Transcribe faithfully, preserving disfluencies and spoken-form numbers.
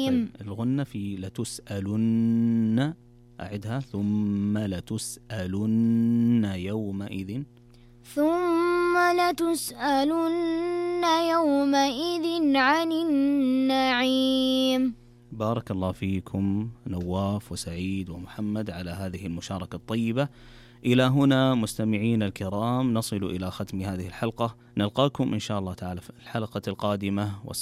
طيب الغنة في لتسألن، أعدها، ثم لتسألن يومئذ. ثم لتسألن يومئذ عن النعيم. بارك الله فيكم نواف وسعيد ومحمد على هذه المشاركة الطيبة. إلى هنا مستمعين الكرام نصل إلى ختم هذه الحلقة، نلقاكم إن شاء الله تعالى في الحلقة القادمة.